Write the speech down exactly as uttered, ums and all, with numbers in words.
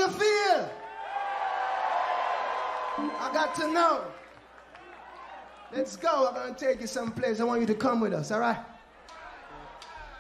wanna feel? I got to know. Let's go. I'm gonna take you someplace. I want you to come with us, all right?